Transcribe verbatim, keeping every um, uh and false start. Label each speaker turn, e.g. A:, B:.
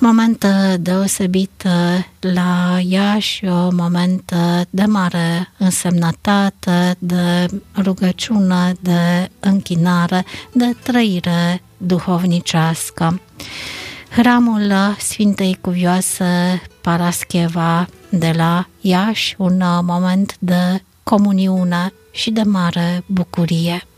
A: Moment deosebit la Iași, un moment de mare însemnătate, de rugăciune, de închinare, de trăire duhovnicească. Hramul Sfintei Cuvioase Parascheva de la Iași, un moment de comuniune și de mare bucurie.